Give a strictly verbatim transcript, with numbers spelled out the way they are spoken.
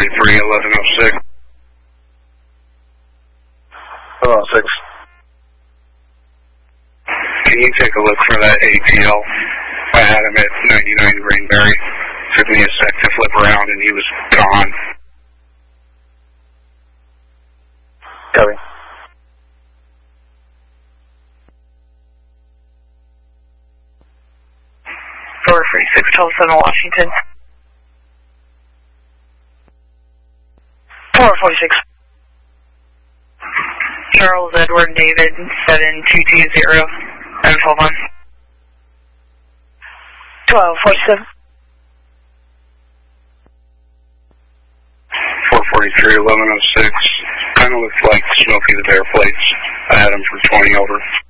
forty-three, eleven oh six. eleven oh six. Can you take a look for that A T L? I had him at ninety-nine Greenberry. Took me a sec to flip around and he was gone. Copy. four forty-six, twelve seven Washington. four forty-six. Charles Edward David, seven two two zero, and twelve one. twelve forty-seven. four forty-three, eleven oh six. Kind of looks like Smokey the Bear plates. I had him for twenty over.